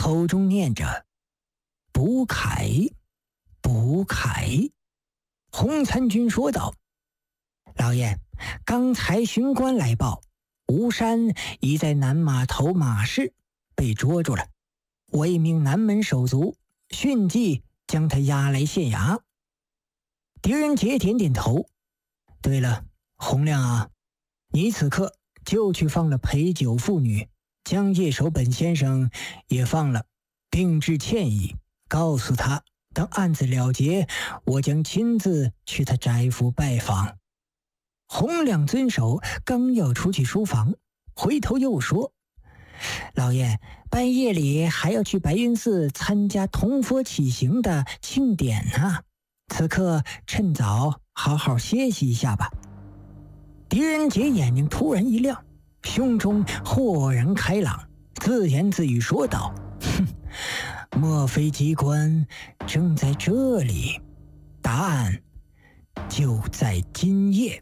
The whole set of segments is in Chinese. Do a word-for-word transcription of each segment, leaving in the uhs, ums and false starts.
口中念着补铠补铠。洪参军说道：老爷，刚才巡官来报，吴山已在南码头马市被捉住了，我一名南门手足迅即将他押来县衙。狄仁杰点点头。对了，洪亮啊，你此刻就去放了陪酒妇女，将夜守本先生也放了，并致歉意，告诉他等案子了结，我将亲自去他宅府拜访。洪亮遵守，刚要出去书房，回头又说：老爷，半夜里还要去白云寺参加铜佛起行的庆典呢，此刻趁早好好歇息一下吧。狄仁杰眼睛突然一亮，胸中豁然开朗，自言自语说道：哼，莫非机关正在这里？答案就在今夜。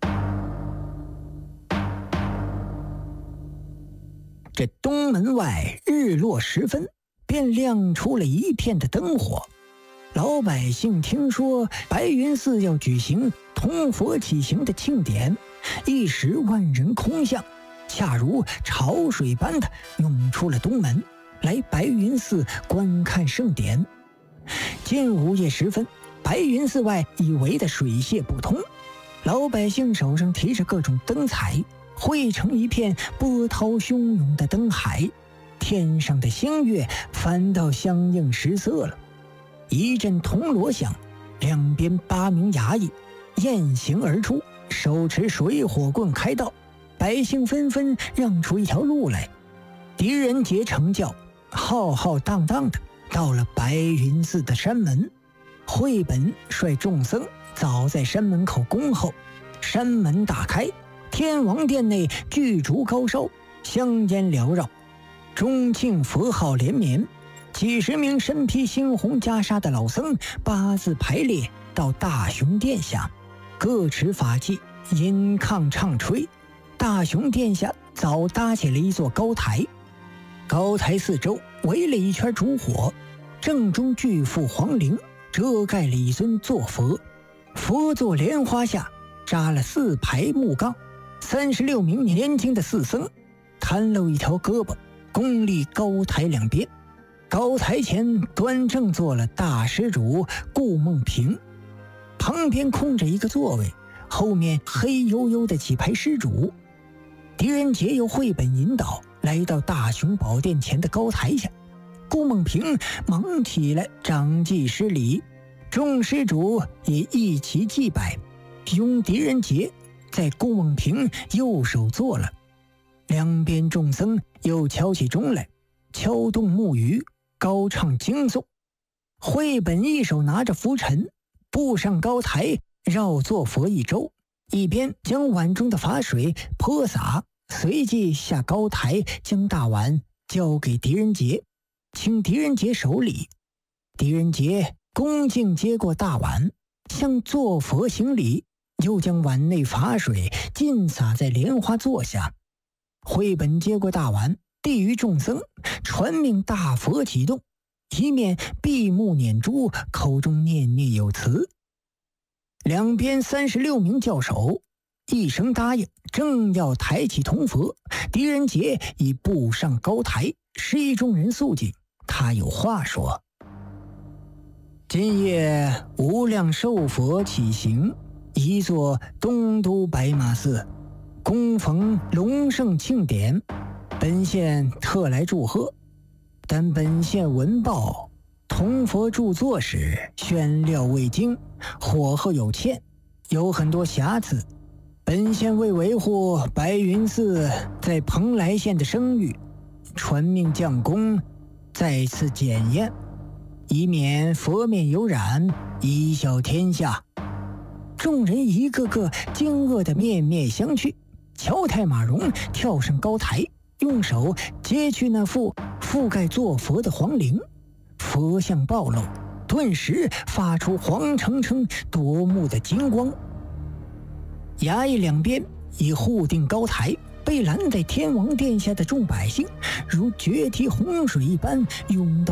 这东门外日落时分，便亮出了一片的灯火。老百姓听说白云寺要举行铜佛起行的庆典，一时万人空巷，恰如潮水般的涌出了东门，来白云寺观看盛典。近午夜时分，白云寺外已围得水泄不通，老百姓手上提着各种灯彩，汇成一片波涛汹涌的灯海，天上的星月反倒相映失色了。一阵铜锣响，两边八名衙役雁行而出，手持水火棍开道，百姓纷纷让出一条路来。狄仁杰乘轿浩浩荡荡的到了白云寺的山门，慧本率众僧早在山门口恭候。山门大开，天王殿内巨烛高烧，香烟缭绕，钟磬佛号连绵。几十名身披猩红袈裟的老僧八字排列到大雄殿下，各持法器，吟抗唱吹。大雄殿下早搭起了一座高台，高台四周围了一圈烛火，正中巨幅黄棂遮盖了一尊坐佛，佛座莲花下扎了四排木杠，三十六名年轻的寺僧袒露一条胳膊，恭立高台两边。高台前端正坐了大施主顾梦平，旁边空着一个座位，后面黑黝黝的几排施主。狄仁杰由绘本引导来到大雄宝殿前的高台下，顾梦平忙起来掌祭施礼，众施主也一齐祭拜。拥狄仁杰在顾梦平右手坐了，两边众僧又敲起钟来，敲动木鱼，高唱经诵。绘本一手拿着拂尘，步上高台，绕坐佛一周，一边将碗中的法水泼洒，随即下高台将大碗交给狄仁杰，请狄仁杰守礼。狄仁杰恭敬接过大碗，向坐佛行礼，又将碗内法水尽洒在莲花座下。绘本接过大碗，递于众僧，传命大佛启动，一面闭目念珠，口中念念有词。两边三十六名教首一声答应，正要抬起铜佛，狄仁杰已步上高台，示意众人肃静，他有话说：今夜无量寿佛起行，一座东都白马寺，恭逢隆盛庆典，本县特来祝贺。但本县闻报铜佛著作时宣料未精，火候有欠，有很多瑕疵。本县为维护白云寺在蓬莱县的声誉，传命将功再次检验，以免佛面有染，贻笑天下。众人一个个惊愕的面面相觑。乔太马荣跳上高台，用手揭去那副覆盖坐佛的黄绫，佛像暴露，顿时发出黄澄澄夺目的金光。衙役两边已护定高台，被拦在天王殿下的众百姓如决堤洪水一般涌到